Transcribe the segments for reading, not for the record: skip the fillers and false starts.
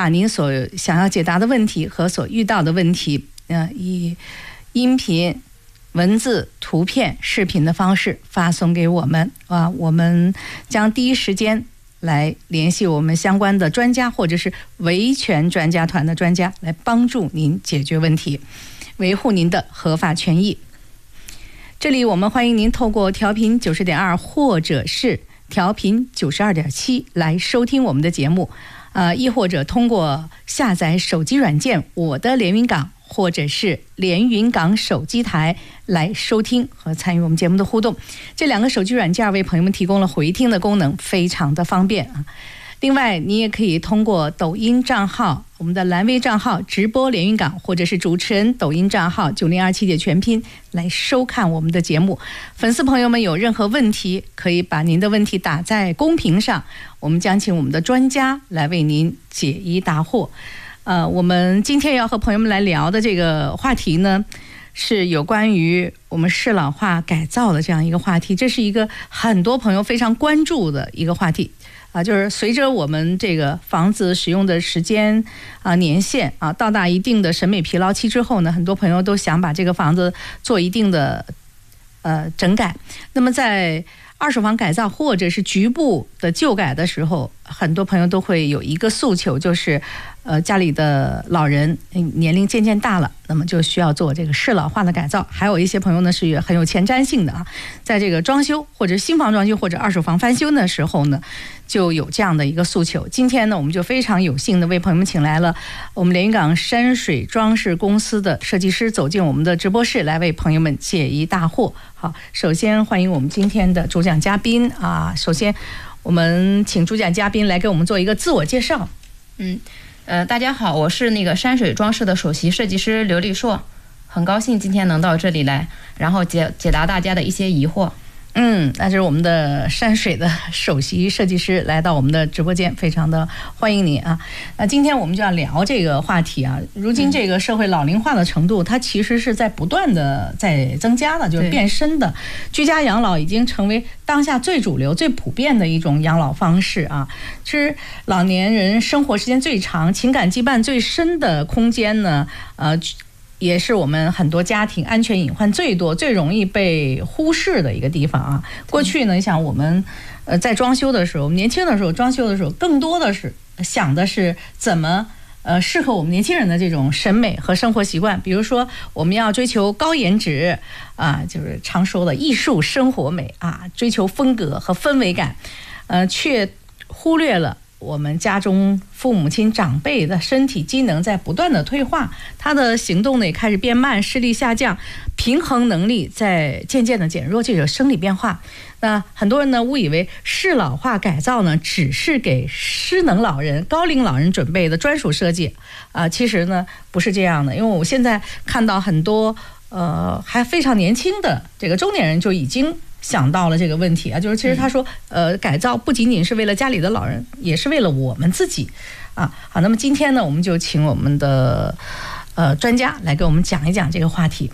把您所想要解答的问题和所遇到的问题，以音频、文字、图片、视频的方式发送给我们啊，我们将第一时间来联系我们相关的专家或者是维权专家团的专家，来帮助您解决问题，维护您的合法权益。这里我们欢迎您透过调频90.2或者是调频92.7来收听我们的节目，亦或者通过下载手机软件我的连云港或者是连云港手机台来收听和参与我们节目的互动。这两个手机软件为朋友们提供了回听的功能，非常的方便啊。另外你也可以通过抖音账号，我们的蓝微账号直播连云港，或者是主持人抖音账号9027的全拼来收看我们的节目。粉丝朋友们有任何问题，可以把您的问题打在公屏上，我们将请我们的专家来为您解疑答惑。我们今天要和朋友们来聊的这个话题呢，是有关于我们适老化改造的这样一个话题。这是一个很多朋友非常关注的一个话题就是随着我们这个房子使用的时间年限到达一定的审美疲劳期之后呢，很多朋友都想把这个房子做一定的整改。那么在二手房改造或者是局部的旧改的时候，很多朋友都会有一个诉求，就是家里的老人年龄渐渐大了，那么就需要做这个适老化的改造。还有一些朋友呢是很有前瞻性的在这个装修或者新房装修或者二手房翻修的时候呢，就有这样的一个诉求。今天呢，我们就非常有幸的为朋友们请来了我们连云港山水装饰公司的设计师走进我们的直播室，来为朋友们解疑大惑。好，首先欢迎我们今天的主讲嘉宾首先我们请主讲嘉宾来给我们做一个自我介绍。 大家好，我是那个山水装饰的首席设计师刘丽硕，很高兴今天能到这里来，然后解答大家的一些疑惑。 那是我们的山水的首席设计师来到我们的直播间，非常的欢迎你那今天我们就要聊这个话题如今这个社会老龄化的程度，它其实是在不断的在增加的，就是变深的。居家养老已经成为当下最主流、最普遍的一种养老方式其实老年人生活时间最长、情感羁绊最深的空间呢，也是我们很多家庭安全隐患最多、最容易被忽视的一个地方过去呢，你想我们在装修的时候，年轻的时候装修的时候，更多的是想的是怎么适合我们年轻人的这种审美和生活习惯。比如说我们要追求高颜值就是常说的艺术生活美追求风格和氛围感，却忽略了我们家中父母亲长辈的身体机能在不断的退化，他的行动呢也开始变慢，视力下降，平衡能力在渐渐的减弱，这种生理变化。那很多人呢误以为适老化改造呢只是给失能老人、高龄老人准备的专属设计其实呢不是这样的。因为我现在看到很多还非常年轻的这个中年人就已经想到了这个问题就是其实他说改造不仅仅是为了家里的老人，也是为了我们自己好，那么今天呢，我们就请我们的专家来给我们讲一讲这个话题。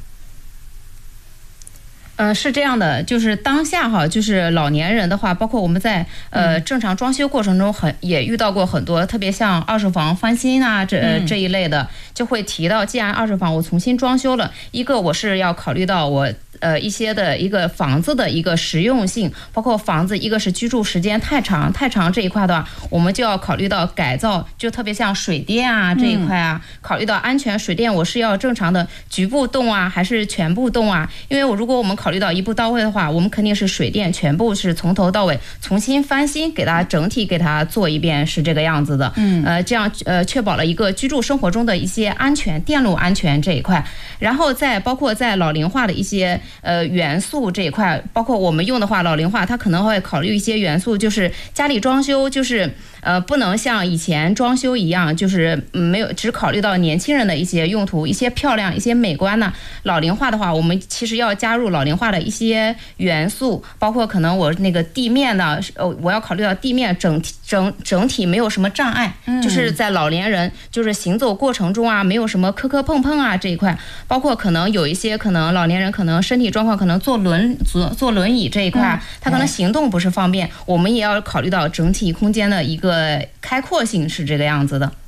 是这样的，就是当下就是老年人的话，包括我们在正常装修过程中也遇到过很多，特别像二手房翻新这一类的，就会提到，既然二手房我重新装修了，一个我是要考虑到我一些的一个房子的一个实用性，包括房子一个是居住时间太长这一块的话，我们就要考虑到改造，就特别像水电这一块考虑到安全，水电我是要正常的局部动还是全部动因为如果我们考虑到一步到位的话，我们肯定是水电全部是从头到尾重新翻新，给它整体给它做一遍，是这个样子的。这样确保了一个居住生活中的一些安全，电路安全这一块，然后再包括在老龄化的一些元素这一块，包括我们用的话，老龄化它可能会考虑一些元素，就是家里装修就是不能像以前装修一样，就是没有只考虑到年轻人的一些用途、一些漂亮、一些美观呢。老龄化的话，我们其实要加入老龄化的一些元素，包括可能我那个地面呢，我要考虑到地面整体没有什么障碍，就是在老年人就是行走过程中没有什么磕磕碰碰这一块，包括可能有一些可能老年人可能身体状况可能坐轮椅这一块，他可能行动不是方便，我们也要考虑到整体空间的一个开阔性，是这个样子的。